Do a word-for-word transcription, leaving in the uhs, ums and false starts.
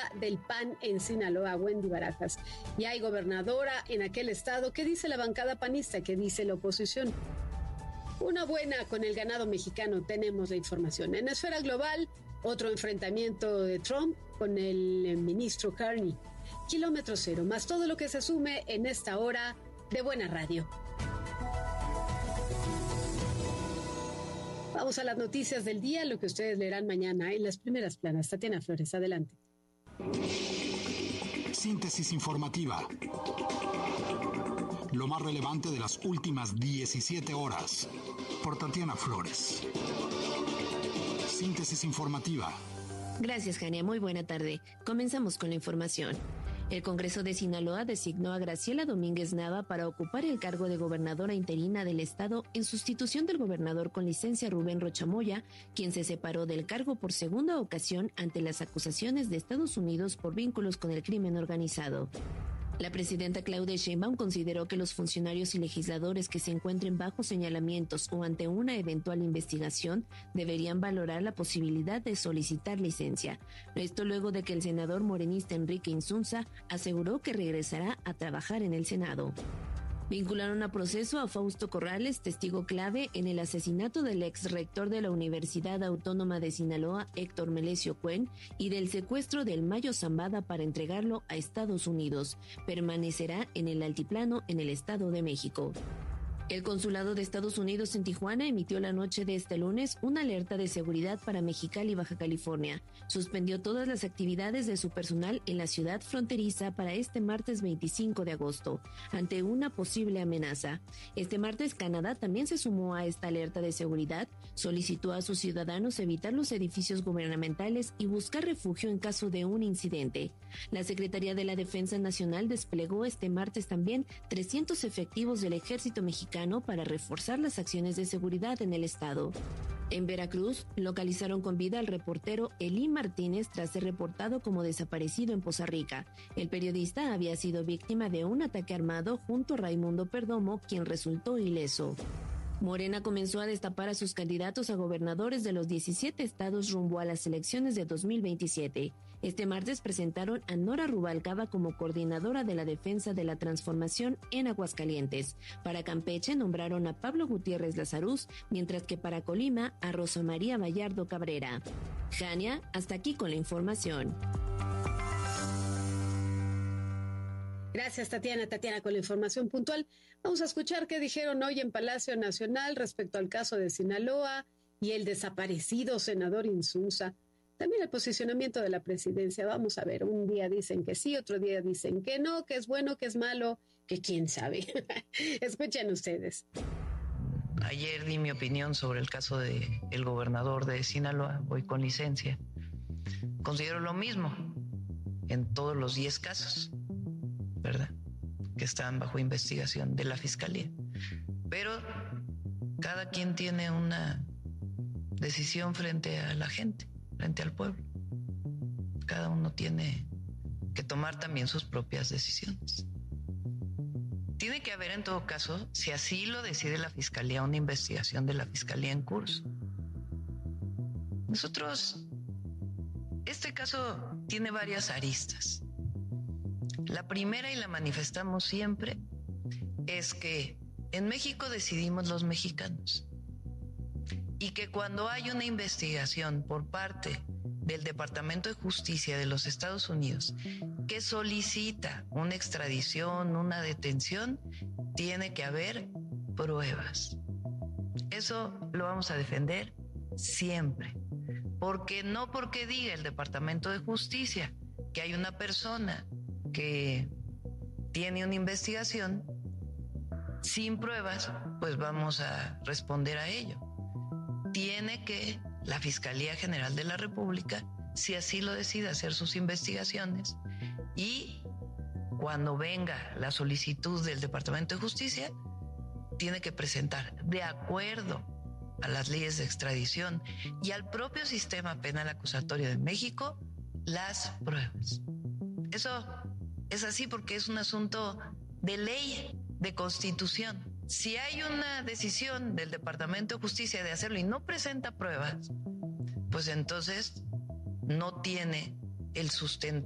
senadora del P A N en Sinaloa, Wendy Barajas. Y hay gobernadora en aquel estado. ¿Qué dice la bancada panista? ¿Qué dice la oposición? Una buena con el ganado mexicano, tenemos la información. En esfera global, otro enfrentamiento de Trump con el ministro Carney. Kilómetro cero, más todo lo que se asume en esta hora de Buena Radio. Vamos a las noticias del día, lo que ustedes leerán mañana en las primeras planas. Tatiana Flores, adelante. Síntesis informativa. Lo más relevante de las últimas diecisiete horas. Por Tatiana Flores. Síntesis informativa. Gracias, Jania. Muy buena tarde. Comenzamos con la información. El Congreso de Sinaloa designó a Graciela Domínguez Nava para ocupar el cargo de gobernadora interina del estado en sustitución del gobernador con licencia Rubén Rocha Moya, quien se separó del cargo por segunda ocasión ante las acusaciones de Estados Unidos por vínculos con el crimen organizado. La presidenta Claudia Sheinbaum consideró que los funcionarios y legisladores que se encuentren bajo señalamientos o ante una eventual investigación deberían valorar la posibilidad de solicitar licencia. Esto luego de que el senador morenista Enrique Insunza aseguró que regresará a trabajar en el Senado. Vincularon a proceso a Fausto Corrales, testigo clave en el asesinato del ex rector de la Universidad Autónoma de Sinaloa, Héctor Melesio Cuen, y del secuestro del Mayo Zambada para entregarlo a Estados Unidos. Permanecerá en el altiplano en el Estado de México. El Consulado de Estados Unidos en Tijuana emitió la noche de este lunes una alerta de seguridad para Mexicali, Baja California. Suspendió todas las actividades de su personal en la ciudad fronteriza para este martes veinticinco de agosto, ante una posible amenaza. Este martes, Canadá también se sumó a esta alerta de seguridad, solicitó a sus ciudadanos evitar los edificios gubernamentales y buscar refugio en caso de un incidente. La Secretaría de la Defensa Nacional desplegó este martes también trescientos efectivos del Ejército Mexicano para reforzar las acciones de seguridad en el estado. En Veracruz, localizaron con vida al reportero Elí Martínez tras ser reportado como desaparecido en Poza Rica. El periodista había sido víctima de un ataque armado junto a Raimundo Perdomo, quien resultó ileso. Morena comenzó a destapar a sus candidatos a gobernadores de los diecisiete estados rumbo a las elecciones de dos mil veintisiete. Este martes presentaron a Nora Rubalcaba como coordinadora de la defensa de la transformación en Aguascalientes. Para Campeche nombraron a Pablo Gutiérrez Lazaruz, mientras que para Colima a Rosa María Vallardo Cabrera. Jania, hasta aquí con la información. Gracias, Tatiana. Tatiana, con la información puntual. Vamos a escuchar qué dijeron hoy en Palacio Nacional respecto al caso de Sinaloa y el desaparecido senador Insunza. También el posicionamiento de la presidencia. Vamos a ver, un día dicen que sí, otro día dicen que no, que es bueno, que es malo, que quién sabe. Escuchen ustedes. Ayer di mi opinión sobre el caso de el gobernador de Sinaloa, voy con licencia. Considero lo mismo en todos los diez casos, ¿verdad?, que están bajo investigación de la Fiscalía. Pero cada quien tiene una decisión frente a la gente, frente al pueblo. Cada uno tiene que tomar también sus propias decisiones. Tiene que haber, en todo caso, si así lo decide la Fiscalía, una investigación de la Fiscalía en curso. Nosotros, este caso tiene varias aristas. La primera, y la manifestamos siempre, es que en México decidimos los mexicanos y que cuando hay una investigación por parte del Departamento de Justicia de los Estados Unidos que solicita una extradición, una detención, tiene que haber pruebas. Eso lo vamos a defender siempre, porque no porque diga el Departamento de Justicia que hay una persona que tiene una investigación sin pruebas, pues vamos a responder a ello. Tiene que la Fiscalía General de la República, si así lo decide, hacer sus investigaciones, y cuando venga la solicitud del Departamento de Justicia, tiene que presentar, de acuerdo a las leyes de extradición y al propio sistema penal acusatorio de México, las pruebas. Eso es así porque es un asunto de ley, de constitución. Si hay una decisión del Departamento de Justicia de hacerlo y no presenta pruebas, pues entonces no tiene el sustento